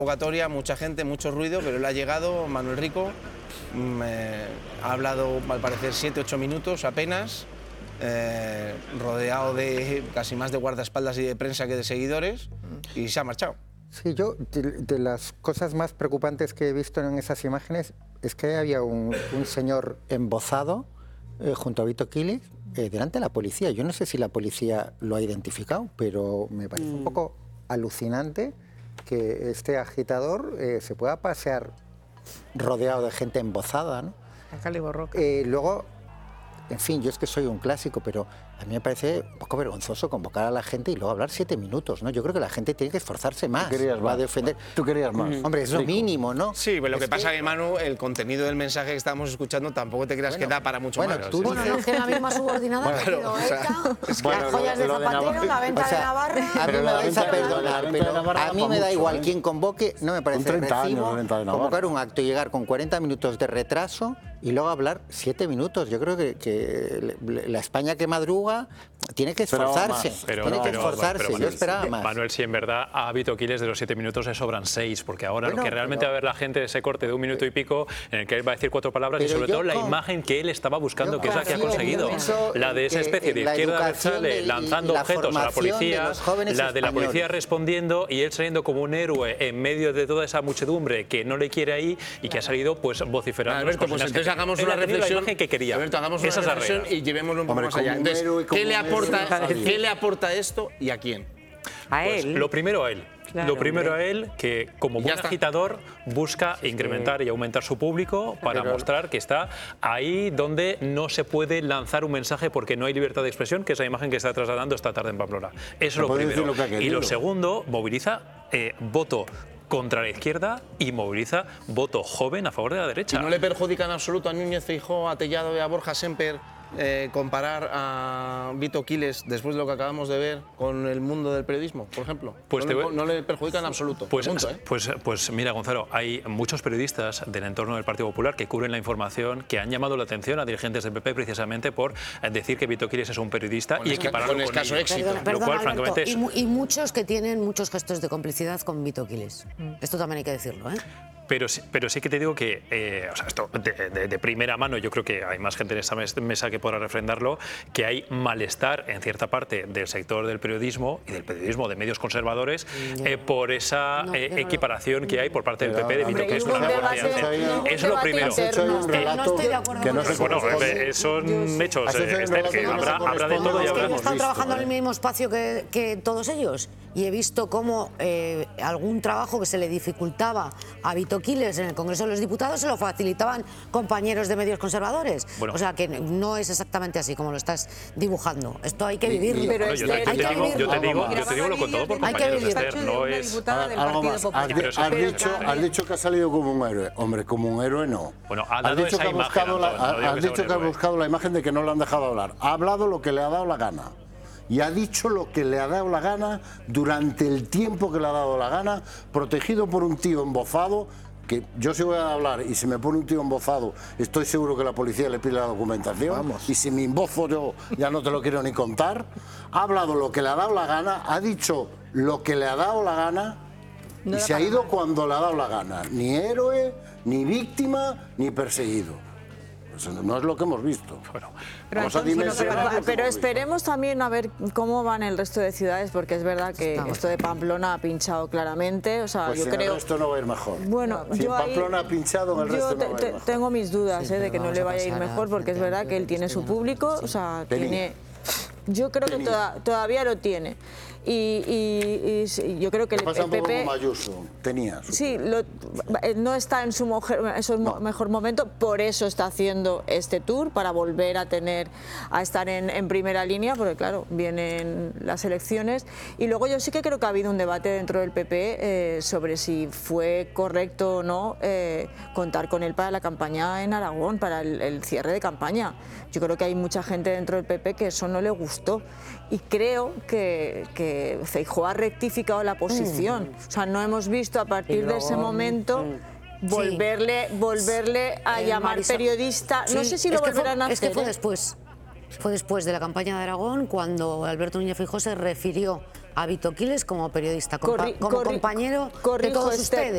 convocatoria, mucha gente, mucho ruido, pero él ha llegado, Manuel Rico, ha hablado al parecer 7-8 minutos apenas, rodeado de casi más de guardaespaldas y de prensa que de seguidores, y se ha marchado. Sí, yo de las cosas más preocupantes que he visto en esas imágenes es que había un señor embozado junto a Vito Quiles delante de la policía. Yo no sé si la policía lo ha identificado, pero me parece un poco alucinante que este agitador se pueda pasear rodeado de gente embozada, ¿no? Luego, en fin, yo es que soy un clásico, pero a mí me parece un poco vergonzoso convocar a la gente y luego hablar 7 minutos, ¿no? Yo creo que la gente tiene que esforzarse más. Va a defender. Tú querías más. Hombre, es lo mínimo, ¿no? Sí, pero lo que pasa es que, Manu, el contenido del mensaje que estábamos escuchando tampoco te creas que da para mucho más. Bueno, no es que la misma subordinada que quedó hecha, las joyas de Zapatero, la venta de Navarra... A mí me vais a perdonar, pero a mí me da igual quién convoque, no me parece recibo convocar un acto y llegar con 40 minutos de retraso y luego hablar 7 minutos. Yo creo que la España que madruga tiene que esforzarse. Yo esperaba más. Manuel, si en verdad a Vito Quiles de los 7 minutos le sobran 6, porque ahora lo que realmente va a ver la gente es ese corte de 1 minuto y pico en el que él va a decir 4 palabras y sobre todo la imagen que él estaba buscando, que es la que ha conseguido. La de esa especie de izquierda abertzale lanzando objetos a la policía, la de la policía respondiendo y él saliendo como un héroe en medio de toda esa muchedumbre que no le quiere ahí y que ha salido pues vociferando. Alberto, pues entonces hagamos una reflexión que quería. Alberto, hagamos una reflexión y llevémoslo un poco más allá. Entonces, ¿qué le aporta esto y a quién? A él. Pues lo primero a él. Claro, lo primero a él, que como buen agitador busca incrementar y aumentar su público para mostrar que está ahí donde no se puede lanzar un mensaje porque no hay libertad de expresión, que es la imagen que está trasladando esta tarde en Pamplona. Eso es lo primero. Y lo segundo, moviliza voto contra la izquierda y moviliza voto joven a favor de la derecha. ¿Y no le perjudica en absoluto a Núñez Feijóo, a Tellado y a Borja Semper comparar a Vito Quiles, después de lo que acabamos de ver, con el mundo del periodismo, por ejemplo? Pues no le perjudica en absoluto. Pues mira, Gonzalo, hay muchos periodistas del entorno del Partido Popular que cubren la información, que han llamado la atención a dirigentes del PP precisamente por decir que Vito Quiles es un periodista y equipararlo con escaso éxito. Lo cual, francamente, y muchos que tienen muchos gestos de complicidad con Vito Quiles. Esto también hay que decirlo, ¿eh? Pero sí que te digo que, o sea, esto de primera mano, yo creo que hay más gente en esta mesa que podrá refrendarlo, que hay malestar en cierta parte del sector del periodismo y del periodismo de medios conservadores por esa equiparación que hay por parte del PP de Vito Quiles con Eso es lo primero. No estoy de acuerdo con eso. Bueno, son hechos, Esther, que habrá de todo y habrá de están trabajando en el mismo espacio que todos ellos y he visto cómo algún trabajo que se le dificultaba a Vito Quiles en el Congreso de los Diputados se lo facilitaban compañeros de medios conservadores. O sea que no es exactamente así como lo estás dibujando. Esto hay que vivirlo. Pero yo te digo lo contado por compañeros, Esther, no es... Algo más. Has dicho que ha salido como un héroe. Hombre, como un héroe no. Bueno, has dicho que ha buscado la imagen de que no le han dejado hablar. Ha hablado lo que le ha dado la gana. Y ha dicho lo que le ha dado la gana durante el tiempo que le ha dado la gana, protegido por un tío embozado, que yo si voy a hablar y si me pone un tío embozado, estoy seguro que la policía le pide la documentación. Vamos. Y si me embozo yo, ya no te lo quiero ni contar. Ha hablado lo que le ha dado la gana, ha dicho lo que le ha dado la gana y se ha ido cuando le ha dado la gana. Ni héroe, ni víctima, ni perseguido. No es lo que hemos visto. Pero esperemos también a ver cómo van el resto de ciudades, porque es verdad que esto de Pamplona ha pinchado claramente. O sea, pues yo creo. En el resto no va a ir mejor. Bueno, si yo Pamplona ha pinchado, en el resto no va a ir mejor. Tengo mis dudas de que no le vaya a ir mejor, porque es verdad que él tiene su público. O sea, tiene. Yo creo que todavía lo tiene. Y yo creo que el PP como Ayuso, tenía. Sí, no está en su mejor momento, por eso está haciendo este tour, para volver a estar en primera línea, porque claro, vienen las elecciones. Y luego yo sí que creo que ha habido un debate dentro del PP sobre si fue correcto o no contar con él para la campaña en Aragón, para el cierre de campaña. Yo creo que hay mucha gente dentro del PP que eso no le gustó. Y creo que Feijóo ha rectificado la posición. O sea, no hemos visto a partir de ese momento volverle a llamar periodista. No sé si lo volverán a hacer. Es que fue después. Fue después de la campaña de Aragón cuando Alberto Núñez Feijóo se refirió a Vito Quiles como periodista, como compañero de todos ustedes.